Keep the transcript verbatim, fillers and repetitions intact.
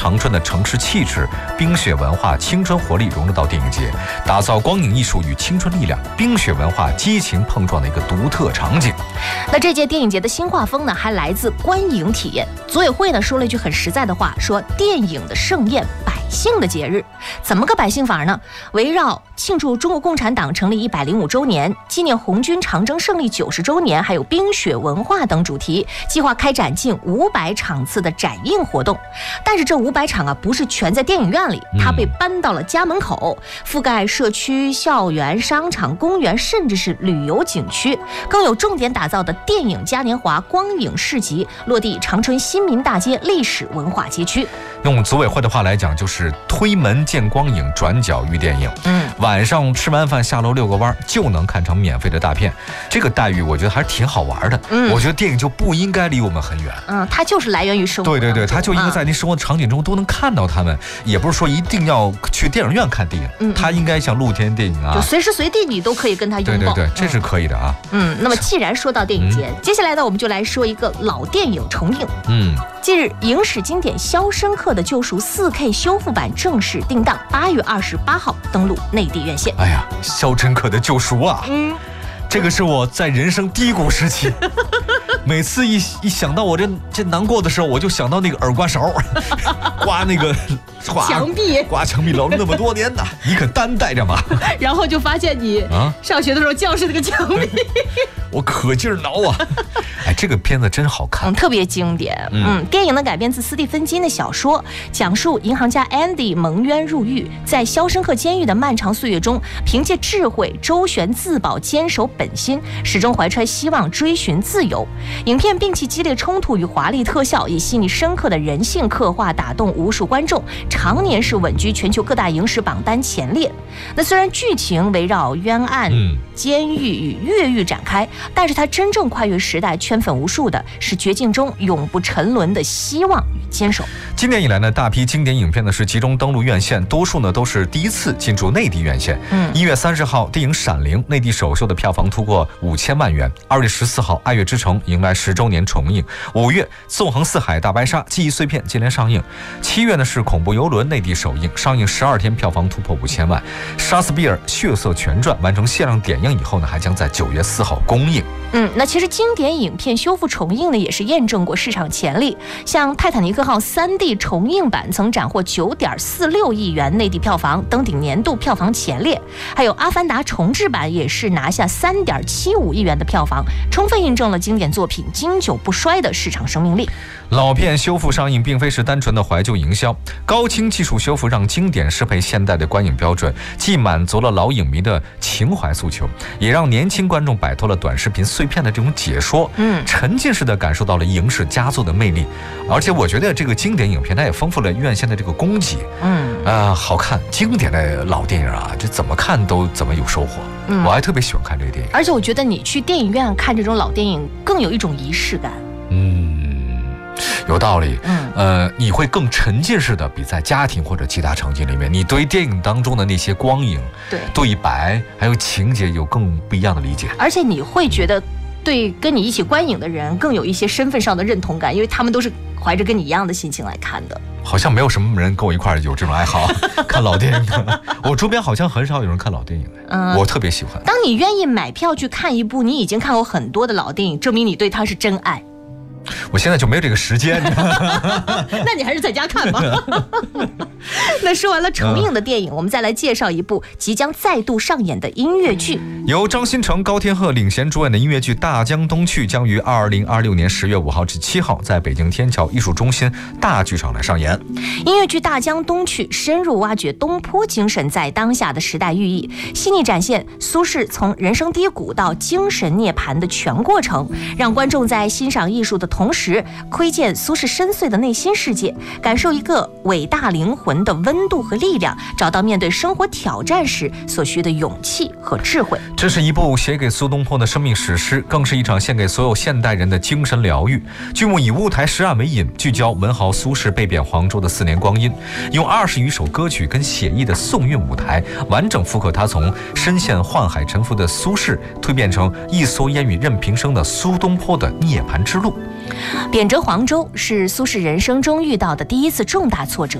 长春的城市气质、冰雪文化、青春活力融入到电影节，打造光影艺术与青春力量、冰雪文化激情碰撞的一个独特场景。 那这届电影节的新画风呢，还来自观影体验。组委会呢说了一句很实在的话，说电影的盛宴，百姓的节日。怎么个百姓法呢？围绕庆祝中国共产党成立一百零五周年、纪念红军长征胜利九十周年，还有冰雪文化等主题，计划开展近五百场次的展映活动。但是这五百场啊，不是全在电影院里，它被搬到了家门口，覆盖社区、校园、商场、公园，甚至是旅游景区。更有重点打造的电影嘉年华光影市集，落地长春新民大街历史文化街区。 用组委会的话来讲，就是推门见光影，转角遇电影。 嗯， 晚上吃完饭下楼遛个弯就能看成免费的大片，这个待遇我觉得还是挺好玩的。嗯，我觉得电影就不应该离我们很远。 嗯，它就是来源于生活。 对对对，它就应该在你生活的场景中都能看到它们，也不是说一定要去电影院看电影，嗯，它应该像露天电影啊， 就随时随地你都可以跟它拥抱。 对对对，这是可以的啊。 嗯，那么既然说到电影节，嗯、接下来呢，我们就来说一个老电影重映。 嗯， 近日，影史经典《肖申克的救赎》四 K 修复版正式定档，八月二十八号登陆内地院线。 哎呀，肖申克的救赎啊！ 嗯， 这个是我在人生低谷时期，每次一一想到我这这难过的时候，我就想到那个耳刮勺，刮那个刮墙壁， 刮墙壁，老了那么多年的，你可担待着吗？ 然后就发现你啊，上学的时候教室那个墙壁， 我可劲儿挠啊！哎，这个片子真好看， 嗯，特别经典。嗯，嗯电影呢改编自斯蒂芬金的小说，讲述银行家 Andy 蒙冤入狱，在肖申克监狱的漫长岁月中，凭借智慧周旋自保，坚守本心，始终怀揣希望，追寻自由。影片摒弃激烈冲突与华丽特效，以细腻深刻的人性刻画打动无数观众，常年是稳居全球各大影史榜单前列。那虽然剧情围绕冤案、嗯、监狱与越狱展开，但是它真正跨越时代，圈粉无数的是绝境中永不沉沦的希望与坚守。 今年以来呢，大批经典影片呢是集中登陆院线，多数呢都是第一次进驻内地院线。嗯，一月三十号，电影《闪灵》内地首秀的票房突破五千万元。二月十四号，《爱乐之城》迎来十周年重映。五月，《纵横四海》大白鲨记忆碎片接连上映。七月呢是《恐怖游轮》内地首映，上映十二天票房突破五千万。莎士比尔《血色全传》完成限量点映以后呢，还将在九月四号公映。 嗯，那其实经典影片修复重映呢，也是验证过市场潜力。像《泰坦尼克号》三 D 重映版曾斩获九点四六亿元内地票房，登顶年度票房前列。还有《阿凡达》重制版也是拿下三点七五亿元的票房，充分印证了经典作品经久不衰的市场生命力。 老片修复上映并非是单纯的怀旧营销，高清技术修复让经典适配现代的观影标准，既满足了老影迷的情怀诉求，也让年轻观众摆脱了短视频碎片的这种解说，嗯，沉浸式的感受到了影史佳作的魅力。而且我觉得这个经典影片它也丰富了院线的这个供给，嗯，啊、呃，好看，经典的老电影啊，这怎么看都怎么有收获。嗯，我还特别喜欢看这个电影， 而且我觉得你去电影院看这种老电影更有一种仪式感。 嗯。有道理，嗯，呃，你会更沉浸式的比在家庭或者其他场景里面，你对电影当中的那些光影、 对对白还有情节有更不一样的理解， 而且你会觉得对跟你一起观影的人更有一些身份上的认同感，因为他们都是怀着跟你一样的心情来看的。 好像没有什么人跟我一块有这种爱好看老电影的，我周边好像很少有人看老电影的，嗯，我特别喜欢。 当你愿意买票去看一部你已经看过很多的老电影，证明你对它是真爱。 我现在就没有这个时间那你还是在家看吧那说完了重映的电影、嗯、我们再来介绍一部即将再度上演的音乐剧。 由张新成、高天鹤领衔主演的音乐剧《大江东去》将于二零二六年十月五号至七号在北京天桥艺术中心大剧场来上演。 音乐剧《大江东去》深入挖掘东坡精神在当下的时代寓意，细腻展现苏轼从人生低谷到精神涅槃的全过程，让观众在欣赏艺术的同时窥见苏轼深邃的内心世界，感受一个伟大灵魂的温度和力量，找到面对生活挑战时所需的勇气和智慧。 这是一部写给苏东坡的生命史诗，更是一场献给所有现代人的精神疗愈。剧目以乌台诗案为引，聚焦文豪苏轼被贬黄州的四年光阴，用二十余首歌曲跟写意的宋韵舞台，完整复刻他从深陷宦海沉浮的苏轼蜕变成一蓑烟雨任平生的苏东坡的涅槃之路。 贬谪黄州是苏轼人生中遇到的第一次重大挫折，